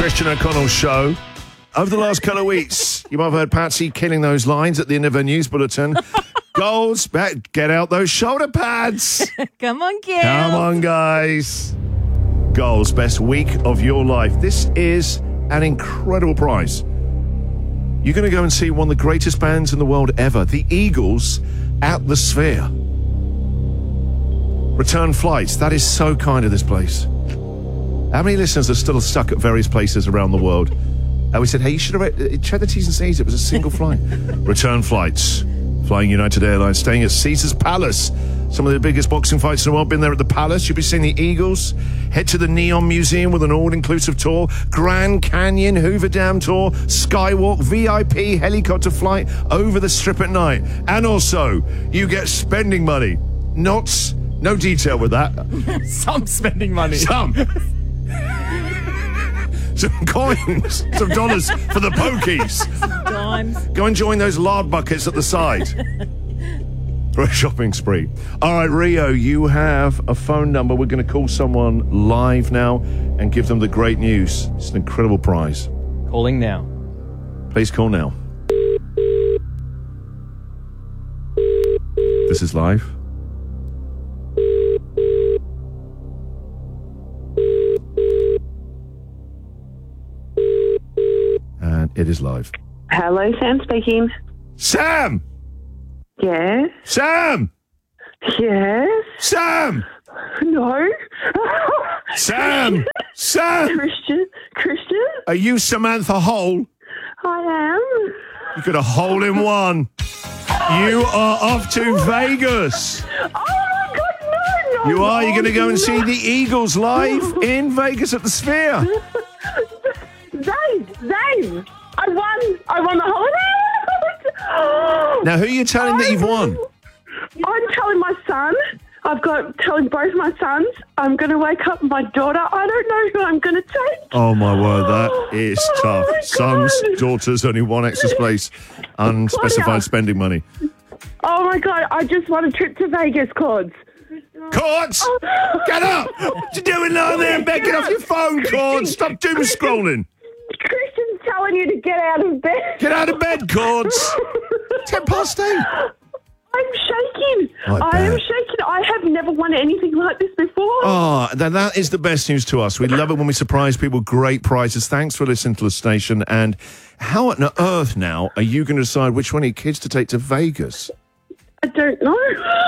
Christian O'Connell show. Over the last couple of weeks, you might have heard Patsy killing those lines at the end of her news bulletin. Goals, get out those shoulder pads. Come on, kids. Come on, guys. Goals, best week of your life. This is an incredible prize. You're going to go and see one of the greatest bands in the world ever, the Eagles, at the Sphere. Return flights. That is so kind of this place. How many listeners are still stuck at various places around the world? We said, hey, you should have checked the T's and C's. It was a single flight. Return flights. Flying United Airlines, staying at Caesars Palace. Some of the biggest boxing fights in the world. Been there at the Palace. You'll be seeing the Eagles. Head to the Neon Museum with an all-inclusive tour. Grand Canyon, Hoover Dam tour. Skywalk, VIP helicopter flight over the Strip at night. And also, you get spending money. No detail with that. Some spending money. Some coins, some dollars for the pokies. Dimes. Go and join those lard buckets at the side for a shopping spree. All right, Rio, you have a phone number. We're going to call someone live now and give them the great news. It's an incredible prize. Calling now. Please call now. This is live. And it is live. Hello, Sam speaking. Sam! Yes? Sam! Yes? Sam! No? Sam! Sam! Christian? Are you Samantha Hole? I am. You got a hole in one. You are off to Vegas. Oh my God, no! You are. You're going to go and see the Eagles live in Vegas at the Sphere. Dave! I won the holiday! Now, who are you telling that you've won? I'm telling my son. Telling both my sons. I'm going to wake up my daughter. I don't know who I'm going to take. Oh, my word, that is tough. my Sons, God. daughters, only one extra place. Unspecified spending money. Oh, my God. I just want a trip to Vegas, Cords. Cords! Get up! What you doing down there in bed? Get off your phone, Cords! Stop doom scrolling! Christian's telling you to get out of bed. Get out of bed, Cords! 8:10. I'm shaking. I am shaking. I have never won anything like this before. Oh, that is the best news to us. We love it when we surprise people with great prizes. Thanks for listening to the station. And how on earth now are you going to decide which one of your kids to take to Vegas? I don't know.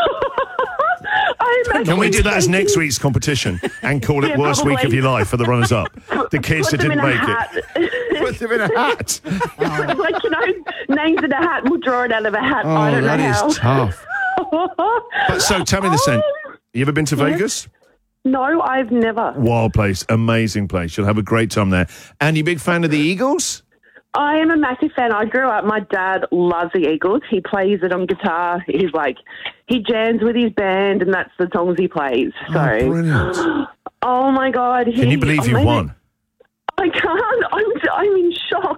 Can we do that as next week's competition and call it worst probably. week of your life for the runners-up? The kids that Put them didn't in a make hat. it. Put them in a hat. Like, names in a hat. We'll draw it out of a hat. I don't know that how. is tough. But so tell me this then. You ever been to Vegas? No, I've never. Wild place. Amazing place. You'll have a great time there. And you a big fan of the Eagles? I am a massive fan. I grew up, my dad loves the Eagles. He plays it on guitar. He jams with his band, and that's the songs he plays. So, Brilliant. oh my God. Can you believe you won? I can't. I'm in shock.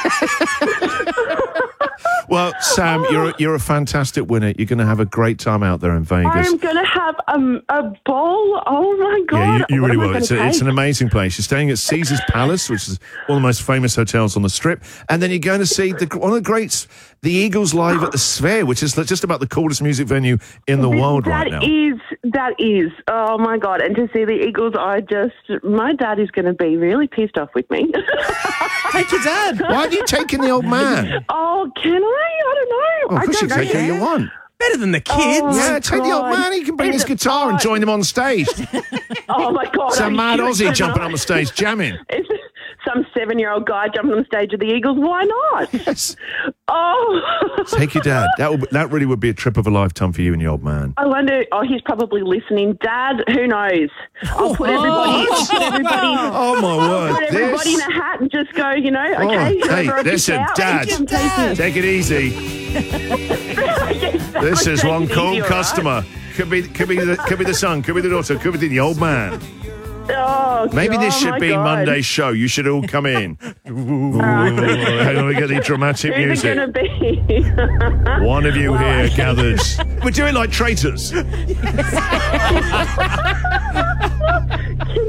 Well, Sam, you're a fantastic winner. You're going to have a great time out there in Vegas. I'm going to have a ball. Oh my God. Yeah, you What really am I will. It's gonna take? an amazing place. You're staying at Caesars Palace, which is one of the most famous hotels on the Strip. And then you're going to see one of the greats, the Eagles live at the Sphere, which is just about the coolest music venue in the world right now. That is. Oh my God. And to see the Eagles, my dad is going to be really pissed off with me. Take your dad. Why are you taking the old man? Oh, can I? I don't know. Well, of course you take who you want. Better than the kids. Oh, Yeah, take the old God. man. He can bring his Is it guitar and fun? join them on stage. Oh my God. Some I'm mad sure Aussie it's jumping not. on the stage, jamming. Is it some 7-year-old guy jumping on the stage of the Eagles? Why not? Yes. Oh. Take your dad. That really would be a trip of a lifetime for you and your old man. I wonder, he's probably listening. Dad, who knows? I'll put everybody, Oh, my word. put everybody in a hat and just go, okay. hey, whoever I pick listen, out, Dad. take him. Take it easy. This is Take one it cool easy, all right? customer. Could be the son, could be the daughter, could be the old man. Oh, Maybe this oh should my be God. Monday's show. You should all come in. Hang on, we get the dramatic Who's it music. going to be? One of you here gathers. We're doing like traitors. Can you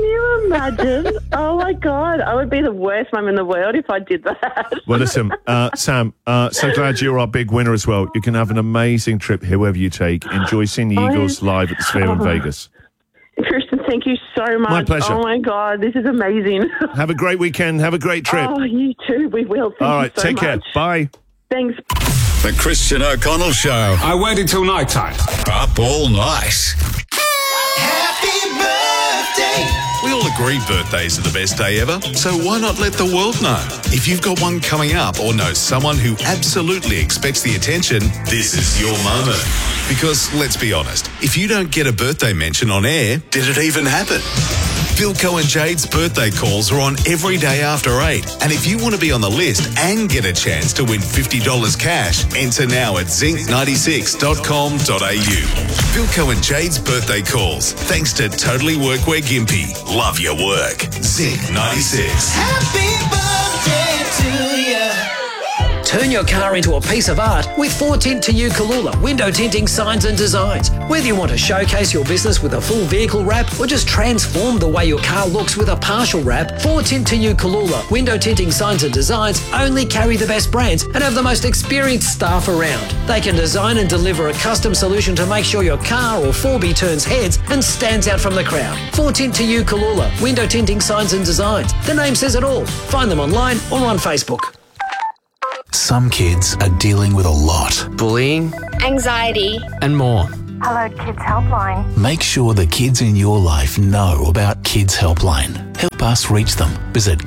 imagine? Oh, my God. I would be the worst mum in the world if I did that. Well, listen, Sam, so glad you're our big winner as well. You can have an amazing trip whoever you take. Enjoy seeing the Eagles live at the Sphere in Vegas. Kristen, thank you so much. My pleasure. Oh, my God. This is amazing. Have a great weekend. Have a great trip. Oh, you too. We will. Thank All you right, so take much. care. Bye. Thanks. The Christian O'Connell Show. I waited till night time. Up all night. Happy birthday! We all agree birthdays are the best day ever, so why not let the world know? If you've got one coming up or know someone who absolutely expects the attention, this is your moment. Because, let's be honest, if you don't get a birthday mention on air, did it even happen? Philco and Jade's birthday calls are on every day after 8. And if you want to be on the list and get a chance to win $50 cash, enter now at zinc96.com.au. Philco and Jade's birthday calls. Thanks to Totally Workwear Gympie. Love your work. Zinc 96. Happy birthday to you. Turn your car into a piece of art with 4Tint to You Kalula window tinting signs and designs. Whether you want to showcase your business with a full vehicle wrap or just transform the way your car looks with a partial wrap, 4Tint to You Kalula window tinting signs and designs only carry the best brands and have the most experienced staff around. They can design and deliver a custom solution to make sure your car or 4B turns heads and stands out from the crowd. 4Tint to You Kalula window tinting signs and designs. The name says it all. Find them online or on Facebook. Some kids are dealing with a lot. Bullying anxiety, and more. Hello Kids Helpline. Make sure the kids in your life know about Kids Helpline. Help us reach them. Visit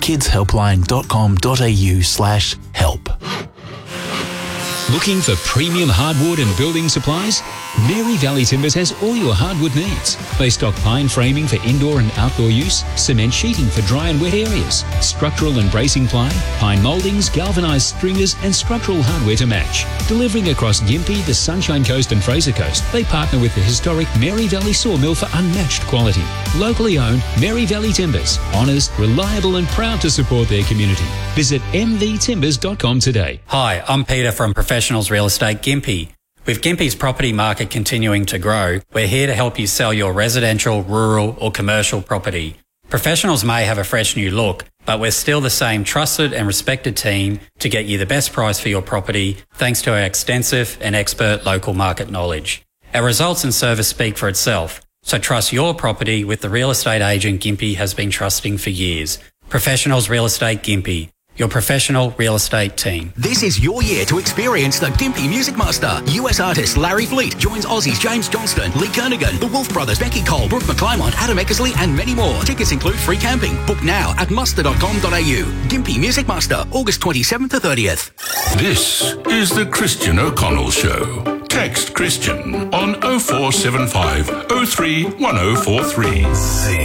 kidshelpline.com.au/help. Looking for premium hardwood and building supplies? Mary Valley Timbers has all your hardwood needs. They stock pine framing for indoor and outdoor use, cement sheeting for dry and wet areas, structural and bracing ply, pine mouldings, galvanised stringers and structural hardware to match. Delivering across Gympie, the Sunshine Coast and Fraser Coast, they partner with the historic Mary Valley Sawmill for unmatched quality. Locally owned Mary Valley Timbers. Honest, reliable and proud to support their community. Visit mvtimbers.com today. Hi, I'm Peter from Professionals Real Estate Gympie. With Gympie's property market continuing to grow, we're here to help you sell your residential, rural or commercial property. Professionals may have a fresh new look, but we're still the same trusted and respected team to get you the best price for your property thanks to our extensive and expert local market knowledge. Our results and service speak for itself, so trust your property with the real estate agent Gympie has been trusting for years. Professionals Real Estate Gympie. Your professional real estate team. This is your year to experience the Gympie Music Master. US artist Larry Fleet joins Aussies James Johnston, Lee Kernaghan, the Wolf Brothers, Becky Cole, Brooke McClymont, Adam Eckersley and many more. Tickets include free camping. Book now at muster.com.au. Gympie Music Master, August 27th to 30th. This is the Christian O'Connell Show. Text Christian on 0475 03 1043.